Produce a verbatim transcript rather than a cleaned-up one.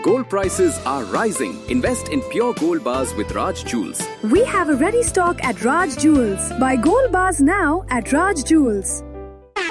Gold prices are rising. Invest in pure gold bars with Raj Jewels. We have a ready stock at Raj Jewels. Buy gold bars now at Raj Jewels.